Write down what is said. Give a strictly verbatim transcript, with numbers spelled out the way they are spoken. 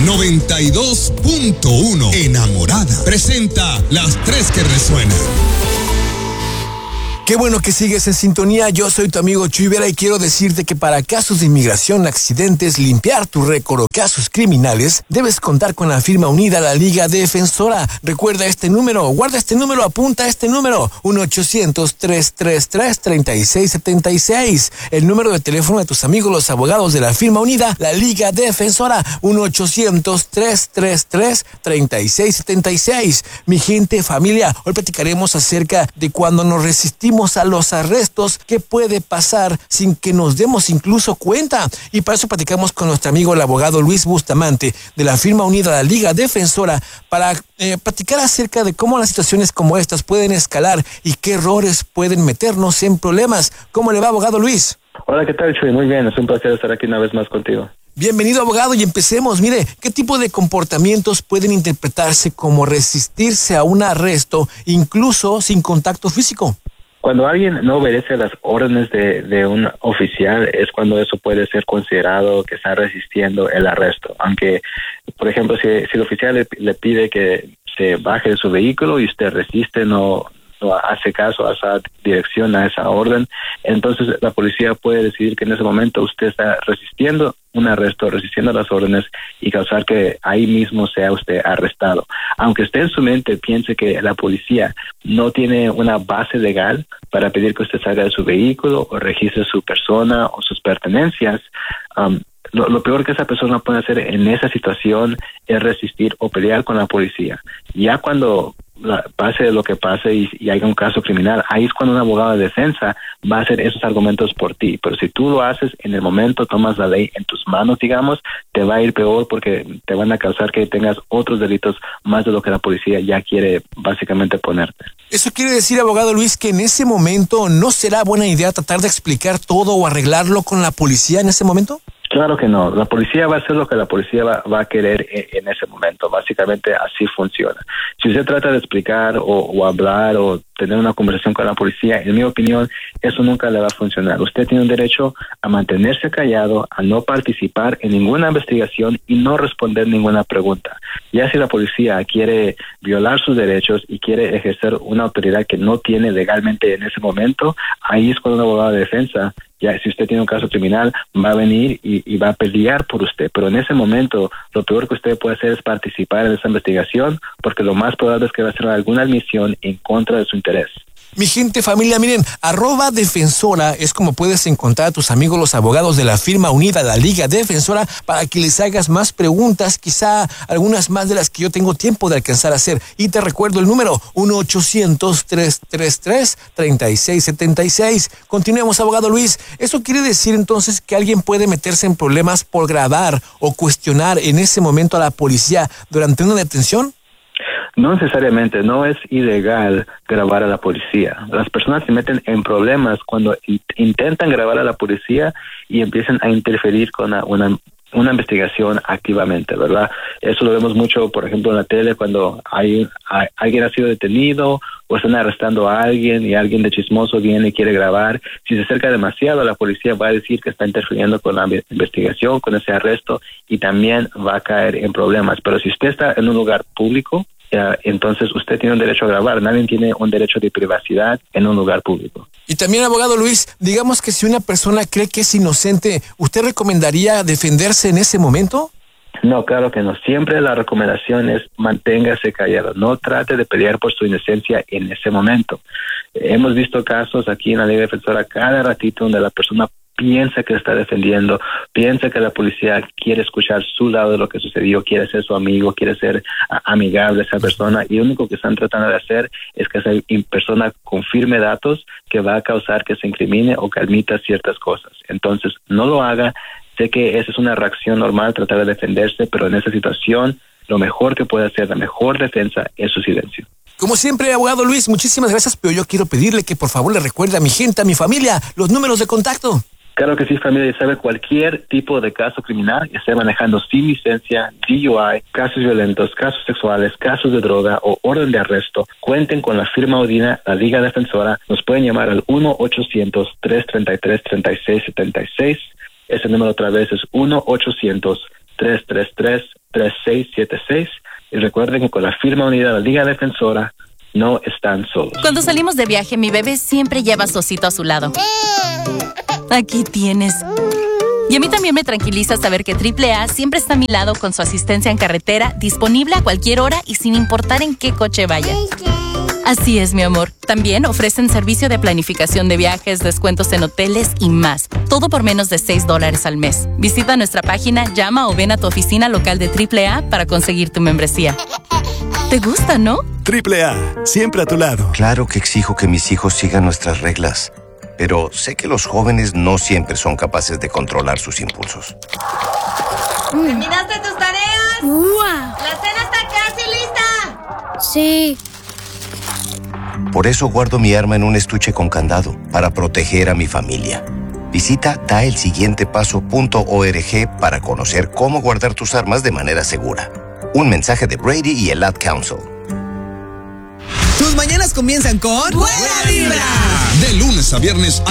noventa y dos punto uno. Enamorada presenta las tres que resuenan. Qué bueno que sigues en sintonía. Yo soy tu amigo Chuy Vera y quiero decirte que para casos de inmigración, accidentes, limpiar tu récord o casos criminales, debes contar con la firma unida a la Liga Defensora. Recuerda este número, guarda este número, apunta este número, uno ochocientos, tres tres tres, tres seis siete seis. El número de teléfono de tus amigos los abogados de la firma unida, la Liga Defensora, uno ochocientos, tres tres tres, tres seis siete seis. Mi gente, familia, hoy platicaremos acerca de cuando nos resistimos a los arrestos, qué puede pasar sin que nos demos incluso cuenta. Y para eso platicamos con nuestro amigo el abogado Luis Bustamante de la firma unida la Liga Defensora para eh, platicar acerca de cómo las situaciones como estas pueden escalar y qué errores pueden meternos en problemas. ¿Cómo le va, abogado Luis? Hola, ¿qué tal, Chuy? Muy bien, es un placer estar aquí una vez más contigo. Bienvenido, abogado, y empecemos. Mire, ¿qué tipo de comportamientos pueden interpretarse como resistirse a un arresto, incluso sin contacto físico? Cuando alguien no obedece las órdenes de, de un oficial es cuando eso puede ser considerado que está resistiendo el arresto. Aunque, por ejemplo, si, si el oficial le, le pide que se baje de su vehículo y usted resiste, no, no hace caso a esa dirección, a esa orden, entonces la policía puede decidir que en ese momento usted está resistiendo un arresto, resistiendo las órdenes y causar que ahí mismo sea usted arrestado. Aunque usted en su mente piense que la policía no tiene una base legal para pedir que usted salga de su vehículo o registre su persona o sus pertenencias, um, lo, lo peor que esa persona puede hacer en esa situación es resistir o pelear con la policía. Ya cuando la, pase lo que pase y, y haya un caso criminal, ahí es cuando un abogado de defensa va a hacer esos argumentos por ti. Pero si tú lo haces en el momento, tomas la ley en tus manos, digamos, te va a ir peor porque te van a causar que tengas otros delitos más de lo que la policía ya quiere básicamente ponerte. Eso quiere decir, abogado Luis, que en ese momento no será buena idea tratar de explicar todo o arreglarlo con la policía en ese momento. Claro que no. La policía va a hacer lo que la policía va, va a querer en, en ese momento. Básicamente así funciona. Si usted trata de explicar o, o hablar o tener una conversación con la policía, en mi opinión, eso nunca le va a funcionar. Usted tiene un derecho a mantenerse callado, a no participar en ninguna investigación y no responder ninguna pregunta. Ya si la policía quiere violar sus derechos y quiere ejercer una autoridad que no tiene legalmente en ese momento, ahí es cuando un abogado de defensa, ya si usted tiene un caso criminal, va a venir y, y va a pelear por usted. Pero en ese momento, lo peor que usted puede hacer es participar en esa investigación, porque lo más probable es que va a hacer alguna admisión en contra de su interés. Mi gente, familia, miren, arroba defensora es como puedes encontrar a tus amigos los abogados de la firma unida, la Liga Defensora, para que les hagas más preguntas, quizá algunas más de las que yo tengo tiempo de alcanzar a hacer. Y te recuerdo el número, uno ochocientos, tres tres tres, tres seis siete seis. Continuemos, abogado Luis. ¿Eso quiere decir entonces que alguien puede meterse en problemas por grabar o cuestionar en ese momento a la policía durante una detención? No necesariamente, no es ilegal grabar a la policía. Las personas se meten en problemas cuando intentan grabar a la policía y empiezan a interferir con una, una, una investigación activamente, ¿verdad? Eso lo vemos mucho, por ejemplo, en la tele cuando hay, hay alguien ha sido detenido o están arrestando a alguien y alguien de chismoso viene y quiere grabar. Si se acerca demasiado, la policía va a decir que está interfiriendo con la investigación, con ese arresto, y también va a caer en problemas. Pero si usted está en un lugar público, Uh, entonces usted tiene un derecho a grabar. Nadie tiene un derecho de privacidad en un lugar público. Y también, abogado Luis, digamos que si una persona cree que es inocente, ¿usted recomendaría defenderse en ese momento? No, claro que no. Siempre la recomendación es manténgase callado. No trate de pelear por su inocencia en ese momento. Eh, hemos visto casos aquí en la Liga Defensora cada ratito donde la persona piensa que está defendiendo, piensa que la policía quiere escuchar su lado de lo que sucedió, quiere ser su amigo, quiere ser uh, amigable a esa persona, y lo único que están tratando de hacer es que esa persona confirme datos que va a causar que se incrimine o que admita ciertas cosas. Entonces, no lo haga. Sé que esa es una reacción normal, tratar de defenderse, pero en esa situación, lo mejor que puede hacer, la mejor defensa es su silencio. Como siempre, abogado Luis, muchísimas gracias, pero yo quiero pedirle que por favor le recuerde a mi gente, a mi familia, los números de contacto. Claro que sí, familia, y sabe cualquier tipo de caso criminal, que esté manejando sin licencia, D U I, casos violentos, casos sexuales, casos de droga o orden de arresto, cuenten con la firma unida, la Liga Defensora. Nos pueden llamar al uno ochocientos, tres tres tres, tres seis siete seis. Ese número otra vez es uno ochocientos, tres tres tres, tres seis siete seis. Y recuerden que con la firma unida de la Liga Defensora no están solos. Cuando salimos de viaje, mi bebé siempre lleva a su osito a su lado. Aquí tienes. Y a mí también me tranquiliza saber que triple A siempre está a mi lado con su asistencia en carretera, disponible a cualquier hora y sin importar en qué coche vaya. Así es, mi amor. También ofrecen servicio de planificación de viajes, descuentos en hoteles y más. Todo por menos de seis dólares al mes. Visita nuestra página, llama o ven a tu oficina local de triple A para conseguir tu membresía. ¿Te gusta, no? triple A, siempre a tu lado. Claro que exijo que mis hijos sigan nuestras reglas, pero sé que los jóvenes no siempre son capaces de controlar sus impulsos. ¿Terminaste tus tareas? ¡Wow! ¡La cena está casi lista! Sí. Por eso guardo mi arma en un estuche con candado, para proteger a mi familia. Visita da el siguiente paso punto org para conocer cómo guardar tus armas de manera segura. Un mensaje de Brady y el Ad Council. Tus mañanas comienzan con... ¡Buena Vibra! De lunes a viernes a